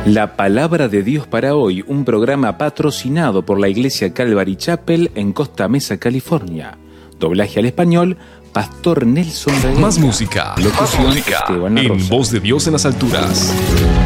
La palabra de Dios para hoy, un programa patrocinado por la Iglesia Calvary Chapel en Costa Mesa, California. Doblaje al español, Pastor Nelson Regueira. Más música, Locución, más música Esteban en Rosa. Voz de Dios en las alturas.